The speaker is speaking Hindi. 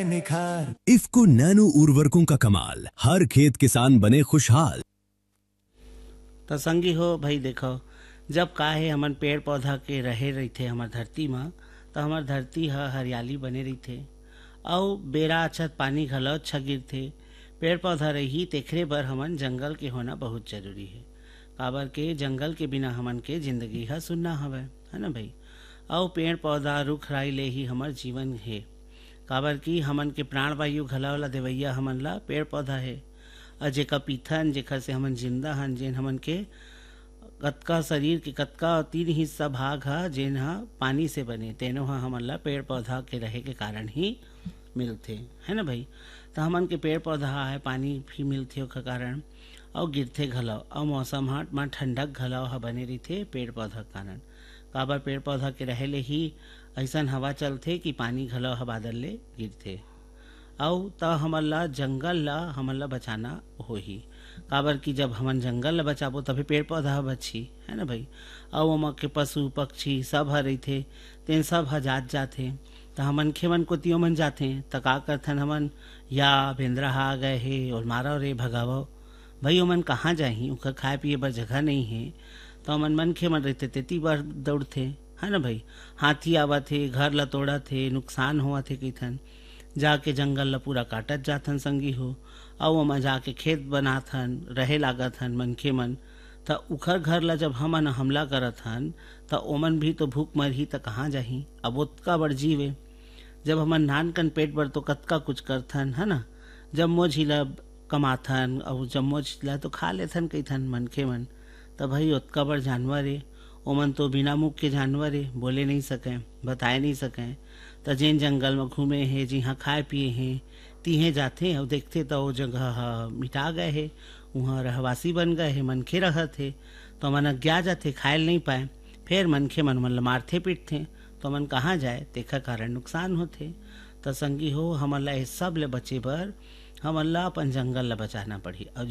आए निखार। इफ्को नैनो उर्वरकों का कमाल, हर खेत किसान बने खुशहाल। तो संगी हो भाई देखो, जब का है हमन पेड़ पौधा के रहे रहीथे हमर धरती में, तो हमर धरती हरियाली बने रहीथे और बेरा अछत पानी घलो अच्छा गिरथे। पेड़ पौधा रही तेखरे बर हमन जंगल के होना बहुत जरूरी है। काबर के जंगल के बिना हमन के जिंदगी सुनना हवय, है ना भाई। और पेड़ पौधा रुख राई ले ही हमर जीवन है। काबर की हमन के प्राण वायु घला वाला देवैया हमन ला पेड़ पौधा है। और जेका पीथन जेखर से हमन जिंदा हन, जेन हमन के कतका शरीर के कतका 3 हिस्सा भाग है जेन हा पानी से बने, तेनो हा हमन ला पेड़ पौधा के रहे के कारण ही मिलते, है ना भाई। तो हमन के पेड़ पौधा है पानी भी मिलते ओकर कारण, और गिरथे घलो, और मौसम में ठंडक घलो हा बने रहीथे पेड़ पौधा के कारण। काबर पेड़ पौधा के रहे ले ही ऐसन हवा चलथे कि पानी घलो हा बादल ले गिरथे। और त हमन ला जंगल ला हमन ला बचाना होही। काबर कि जब हमन जंगल ला बचाबो तभी पेड़ पौधा बची, है ना भाई। और ओमा के पशु पक्षी सब ह रहीथे, तेन सब ह जात जाथे। तो हमन खे मन कोतियो मन जाथे त का करथन हमन, या बेंद्रा हा आ गए हे और मारो रे भगावो। भाई ओमन कहाँ जाही, उनका खाए पिए बर जगह नहीं है। तो हमन मन खे मन रहते तेती बार दौड़थे, है ना भाई। हाथी आवत हे, घर ला तोड़त हे, नुकसान होवत हे कइथन। जाके जंगल ला पूरा काटत जाथन संगी हो, और ओमा जाके खेत बनाथन, रहे लागत हन मनखे मन। त उखर घर ला जब हमन हमला करत हन त ओमन भी तो भूख मरही त कहाँ जाही। अब ओतका बड़ जीवे, जब हमन नानकन पेट बर तो कतका कुछ करथन, है ना। जब मोज हिला कमाथन और जब मोज हिला तो खा लेथन कइथन मनखे मन। त भाई ओतका बड़ जानवर है, ओमन तो बिना मुख के जानवर है, बोले नहीं सकें, बताए नहीं सकें। त जेन जंगल में घूमे हैं, जिहाँ खाए पिए हैं, तिहे जाते और देखते तो वो जगह मिटा गए है, वहाँ रहवासी बन गए है, मनखे रहत है। तो मन अज्ञा जाते, खायल नहीं पाए, फिर मनखे मन मन मारथे पीटथे। तो मन कहाँ जाए, तेखर कारण नुकसान होथे। तो संगी हो हमन ला सब ले बचे बर हमन ला अपन जंगल ला बचाना पड़ही।